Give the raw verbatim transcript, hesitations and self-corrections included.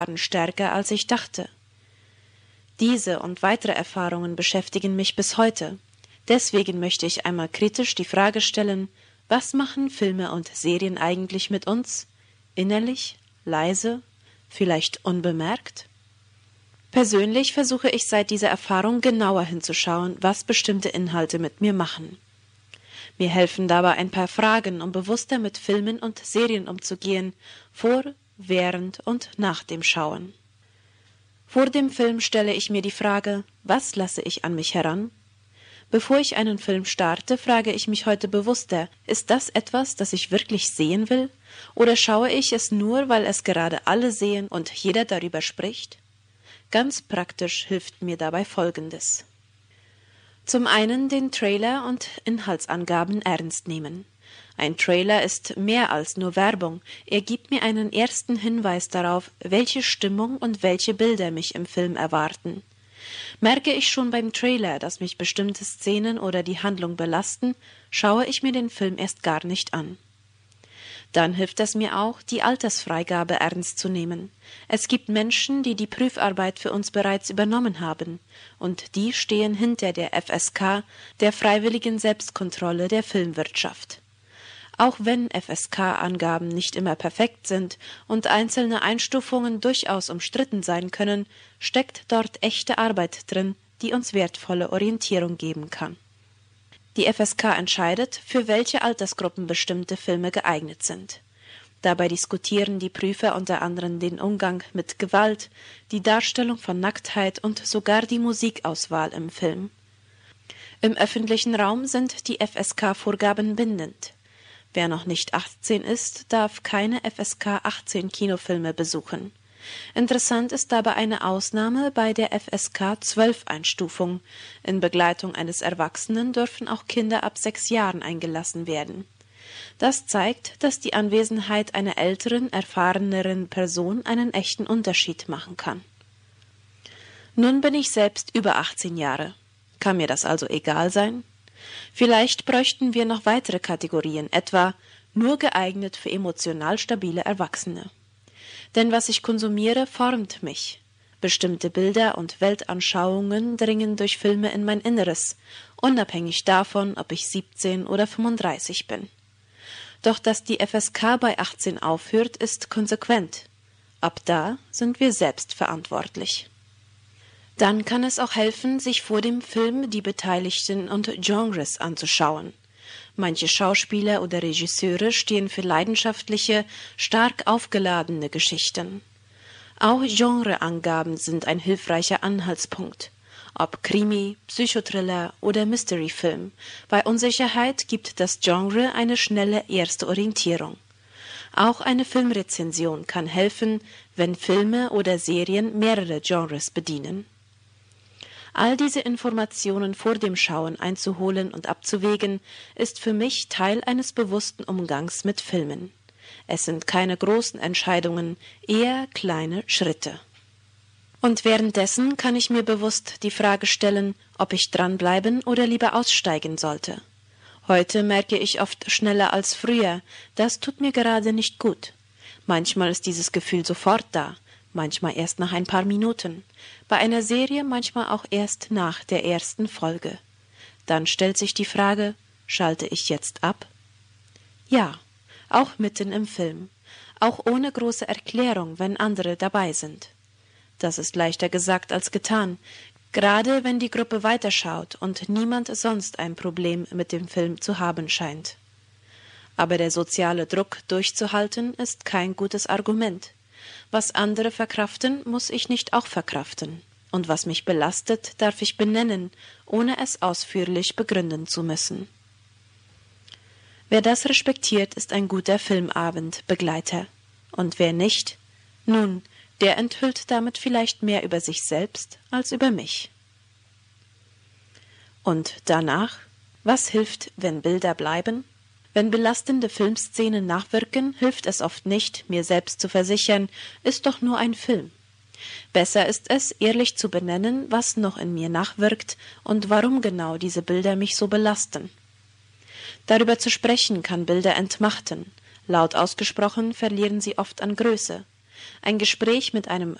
stärker, als ich dachte. Diese und weitere Erfahrungen beschäftigen mich bis heute. Deswegen möchte ich einmal kritisch die Frage stellen, was machen Filme und Serien eigentlich mit uns? Innerlich, leise, vielleicht unbemerkt? Persönlich versuche ich seit dieser Erfahrung genauer hinzuschauen, was bestimmte Inhalte mit mir machen. Mir helfen dabei ein paar Fragen, um bewusster mit Filmen und Serien umzugehen, vor, während und nach dem Schauen. Vor dem Film stelle ich mir die Frage, was lasse ich an mich heran? Bevor ich einen Film starte, frage ich mich heute bewusster, ist das etwas, das ich wirklich sehen will? Oder schaue ich es nur, weil es gerade alle sehen und jeder darüber spricht? Ganz praktisch hilft mir dabei Folgendes. Zum einen den Trailer und Inhaltsangaben ernst nehmen. Ein Trailer ist mehr als nur Werbung, er gibt mir einen ersten Hinweis darauf, welche Stimmung und welche Bilder mich im Film erwarten. Merke ich schon beim Trailer, dass mich bestimmte Szenen oder die Handlung belasten, schaue ich mir den Film erst gar nicht an. Dann hilft es mir auch, die Altersfreigabe ernst zu nehmen. Es gibt Menschen, die die Prüfarbeit für uns bereits übernommen haben, und die stehen hinter der F S K, der freiwilligen Selbstkontrolle der Filmwirtschaft. Auch wenn F S K-Angaben nicht immer perfekt sind und einzelne Einstufungen durchaus umstritten sein können, steckt dort echte Arbeit drin, die uns wertvolle Orientierung geben kann. Die F S K entscheidet, für welche Altersgruppen bestimmte Filme geeignet sind. Dabei diskutieren die Prüfer unter anderem den Umgang mit Gewalt, die Darstellung von Nacktheit und sogar die Musikauswahl im Film. Im öffentlichen Raum sind die F S K-Vorgaben bindend. Wer noch nicht achtzehn ist, darf keine F S K achtzehn Kinofilme besuchen. Interessant ist dabei eine Ausnahme bei der F S K zwölf Einstufung. In Begleitung eines Erwachsenen dürfen auch Kinder ab sechs Jahren eingelassen werden. Das zeigt, dass die Anwesenheit einer älteren, erfahreneren Person einen echten Unterschied machen kann. Nun bin ich selbst über achtzehn Jahre. Kann mir das also egal sein? Vielleicht bräuchten wir noch weitere Kategorien, etwa nur geeignet für emotional stabile Erwachsene. Denn was ich konsumiere, formt mich. Bestimmte Bilder und Weltanschauungen dringen durch Filme in mein Inneres, unabhängig davon, ob ich siebzehn oder fünfunddreißig bin. Doch dass die F S K bei achtzehn aufhört, ist konsequent. Ab da sind wir selbst verantwortlich. Dann kann es auch helfen, sich vor dem Film die Beteiligten und Genres anzuschauen. Manche Schauspieler oder Regisseure stehen für leidenschaftliche, stark aufgeladene Geschichten. Auch Genreangaben sind ein hilfreicher Anhaltspunkt. Ob Krimi, Psychothriller oder Mysteryfilm, bei Unsicherheit gibt das Genre eine schnelle erste Orientierung. Auch eine Filmrezension kann helfen, wenn Filme oder Serien mehrere Genres bedienen. All diese Informationen vor dem Schauen einzuholen und abzuwägen, ist für mich Teil eines bewussten Umgangs mit Filmen. Es sind keine großen Entscheidungen, eher kleine Schritte. Und währenddessen kann ich mir bewusst die Frage stellen, ob ich dranbleiben oder lieber aussteigen sollte. Heute merke ich oft schneller als früher, das tut mir gerade nicht gut. Manchmal ist dieses Gefühl sofort da, manchmal erst nach ein paar Minuten, bei einer Serie manchmal auch erst nach der ersten Folge. Dann stellt sich die Frage, schalte ich jetzt ab? Ja, auch mitten im Film, auch ohne große Erklärung, wenn andere dabei sind. Das ist leichter gesagt als getan, gerade wenn die Gruppe weiterschaut und niemand sonst ein Problem mit dem Film zu haben scheint. Aber der soziale Druck durchzuhalten ist kein gutes Argument. Was andere verkraften, muss ich nicht auch verkraften. Und was mich belastet, darf ich benennen, ohne es ausführlich begründen zu müssen. Wer das respektiert, ist ein guter Filmabendbegleiter. Und wer nicht, nun, der enthüllt damit vielleicht mehr über sich selbst als über mich. Und danach, was hilft, wenn Bilder bleiben? Wenn belastende Filmszenen nachwirken, hilft es oft nicht, mir selbst zu versichern, ist doch nur ein Film. Besser ist es, ehrlich zu benennen, was noch in mir nachwirkt und warum genau diese Bilder mich so belasten. Darüber zu sprechen kann Bilder entmachten. Laut ausgesprochen verlieren sie oft an Größe. Ein Gespräch mit einem